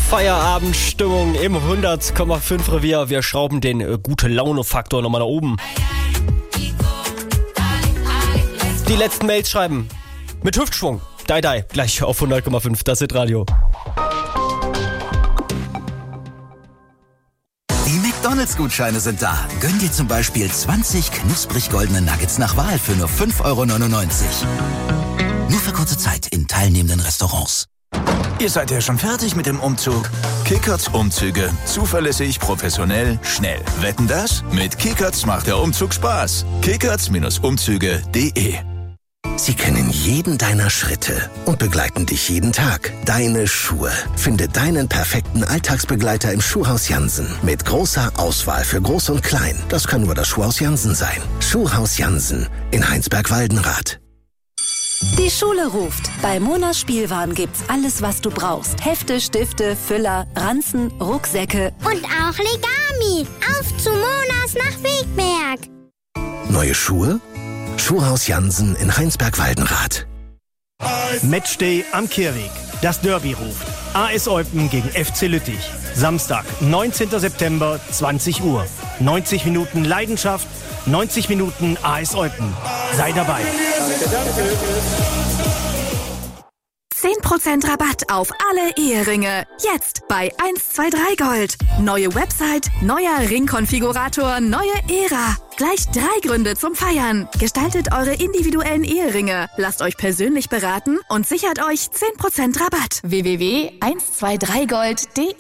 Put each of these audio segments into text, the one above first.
Feierabendstimmung im 100,5 Revier. Wir schrauben den Gute-Laune-Faktor nochmal nach oben. Die letzten Mails schreiben. Mit Hüftschwung. Die. Gleich auf 100,5. Das ist Radio. Die McDonalds-Gutscheine sind da. Gönn dir zum Beispiel 20 knusprig goldene Nuggets nach Wahl für nur 5,99 €. Nur für kurze Zeit in teilnehmenden Restaurants. Ihr seid ja schon fertig mit dem Umzug. Kickerts Umzüge. Zuverlässig, professionell, schnell. Wetten das? Mit Kickerts macht der Umzug Spaß. Kickerts-Umzüge.de. Sie kennen jeden deiner Schritte und begleiten dich jeden Tag. Deine Schuhe. Finde deinen perfekten Alltagsbegleiter im Schuhhaus Jansen. Mit großer Auswahl für Groß und Klein. Das kann nur das Schuhhaus Jansen sein. Schuhhaus Jansen in Heinsberg-Waldenrath. Die Schule ruft. Bei Monas Spielwaren gibt's alles, was du brauchst. Hefte, Stifte, Füller, Ranzen, Rucksäcke. Und auch Legami. Auf zu Monas nach Wegberg. Neue Schuhe? Schuhhaus Jansen in Heinsberg-Waldenrath. Matchday am Kirweg. Das Derby ruft. AS Eupen gegen FC Lüttich. Samstag, 19. September, 20 Uhr. 90 Minuten Leidenschaft, 90 Minuten AS Eupen. Sei dabei. Danke. 10% Rabatt auf alle Eheringe. Jetzt bei 123 Gold. Neue Website, neuer Ringkonfigurator, neue Ära. Gleich 3 Gründe zum Feiern. Gestaltet eure individuellen Eheringe. Lasst euch persönlich beraten und sichert euch 10% Rabatt. www.123gold.de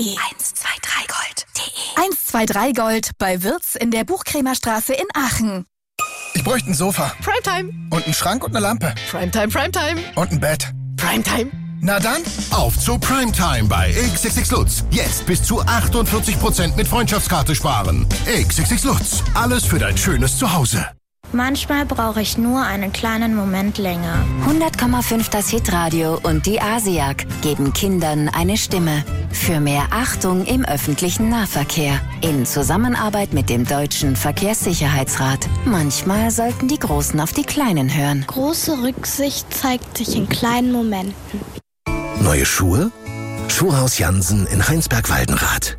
123gold.de 123 Gold bei Wirtz in der Buchkremerstraße in Aachen. Ich bräuchte ein Sofa. Primetime. Und einen Schrank und eine Lampe. Primetime. Und ein Bett. Primetime. Na dann, auf zu Primetime bei XXX Lutz. Jetzt bis zu 48% mit Freundschaftskarte sparen. XXX Lutz. Alles für dein schönes Zuhause. Manchmal brauche ich nur einen kleinen Moment länger. 100,5 das Hitradio und die ASIAG geben Kindern eine Stimme. Für mehr Achtung im öffentlichen Nahverkehr. In Zusammenarbeit mit dem Deutschen Verkehrssicherheitsrat. Manchmal sollten die Großen auf die Kleinen hören. Große Rücksicht zeigt sich in kleinen Momenten. Neue Schuhe? Schuhhaus Jansen in Heinsberg-Waldenrath.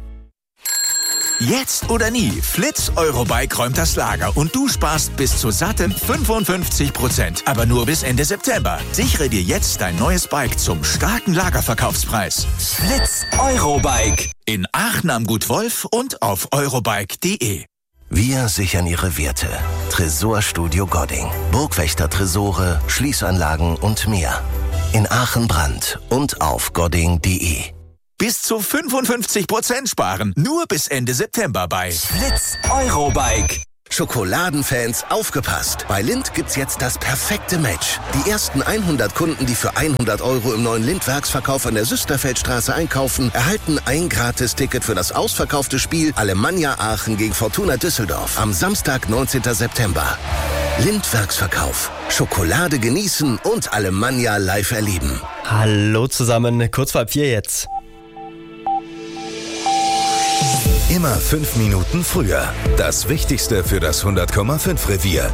Jetzt oder nie, Flitz Eurobike räumt das Lager und du sparst bis zu satten 55%. Aber nur bis Ende September. Sichere dir jetzt dein neues Bike zum starken Lagerverkaufspreis. Flitz Eurobike. In Aachen am Gut Wolf und auf eurobike.de. Wir sichern Ihre Werte. Tresorstudio Godding. Burgwächter-Tresore, Schließanlagen und mehr. In Aachen Brand und auf godding.de. Bis zu 55% sparen. Nur bis Ende September bei Flitz Eurobike. Schokoladenfans, aufgepasst! Bei Lindt gibt's jetzt das perfekte Match. Die ersten 100 Kunden, die für 100 € im neuen Lindt-Werksverkauf an der Süsterfeldstraße einkaufen, erhalten ein Gratis-Ticket für das ausverkaufte Spiel Alemannia Aachen gegen Fortuna Düsseldorf am Samstag, 19. September. Lindt-Werksverkauf. Schokolade genießen und Alemannia live erleben. Hallo zusammen, kurz vor 4 jetzt. Immer 5 Minuten früher. Das Wichtigste für das 100,5 Revier.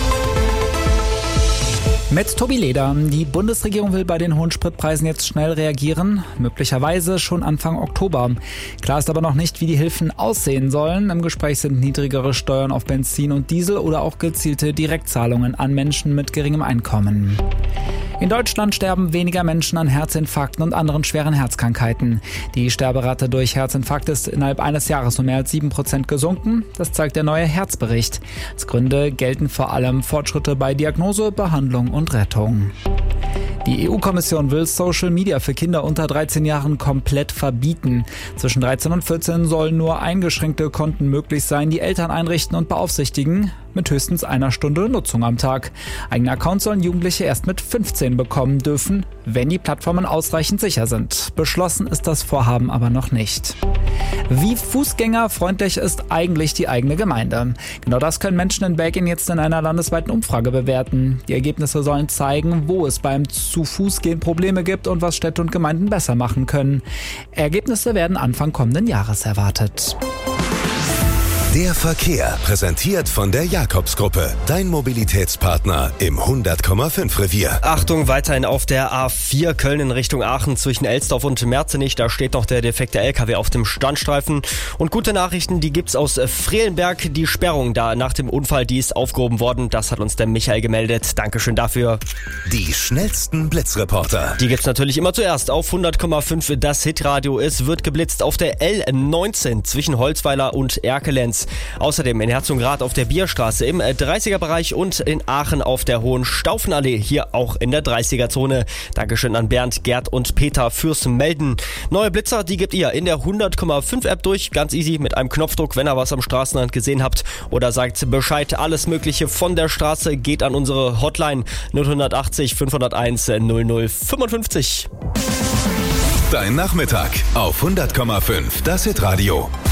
Mit Tobi Leder. Die Bundesregierung will bei den hohen Spritpreisen jetzt schnell reagieren, möglicherweise schon Anfang Oktober. Klar ist aber noch nicht, wie die Hilfen aussehen sollen. Im Gespräch sind niedrigere Steuern auf Benzin und Diesel oder auch gezielte Direktzahlungen an Menschen mit geringem Einkommen. In Deutschland sterben weniger Menschen an Herzinfarkten und anderen schweren Herzkrankheiten. Die Sterberate durch Herzinfarkt ist innerhalb eines Jahres um mehr als 7% gesunken. Das zeigt der neue Herzbericht. Als Gründe gelten vor allem Fortschritte bei Diagnose, Behandlung und Rettung. Die EU-Kommission will Social Media für Kinder unter 13 Jahren komplett verbieten. Zwischen 13 und 14 sollen nur eingeschränkte Konten möglich sein, die Eltern einrichten und beaufsichtigen, mit höchstens 1 Stunde Nutzung am Tag. Eigene Accounts sollen Jugendliche erst mit 15 bekommen dürfen, wenn die Plattformen ausreichend sicher sind. Beschlossen ist das Vorhaben aber noch nicht. Wie fußgängerfreundlich ist eigentlich die eigene Gemeinde? Genau das können Menschen in Belgien jetzt in einer landesweiten Umfrage bewerten. Die Ergebnisse sollen zeigen, wo es beim Zu-Fuß-Gehen Probleme gibt und was Städte und Gemeinden besser machen können. Ergebnisse werden Anfang kommenden Jahres erwartet. Der Verkehr, präsentiert von der Jakobsgruppe. Dein Mobilitätspartner im 100,5 Revier. Achtung, weiterhin auf der A4 Köln in Richtung Aachen zwischen Elsdorf und Merzenich. Da steht noch der defekte LKW auf dem Standstreifen. Und gute Nachrichten, die gibt's aus Frelenberg. Die Sperrung da nach dem Unfall, die ist aufgehoben worden. Das hat uns der Michael gemeldet. Dankeschön dafür. Die schnellsten Blitzreporter. Die gibt's natürlich immer zuerst auf 100,5 das Hitradio. Es wird geblitzt auf der L19 zwischen Holzweiler und Erkelenz. Außerdem in Herzogenrath auf der Bierstraße im 30er-Bereich und in Aachen auf der Hohenstaufenallee, hier auch in der 30er-Zone. Dankeschön an Bernd, Gerd und Peter fürs Melden. Neue Blitzer, die gebt ihr in der 100,5-App durch. Ganz easy mit einem Knopfdruck, wenn ihr was am Straßenrand gesehen habt oder sagt Bescheid. Alles Mögliche von der Straße geht an unsere Hotline 0880 501 0055. Dein Nachmittag auf 100,5 das Hitradio.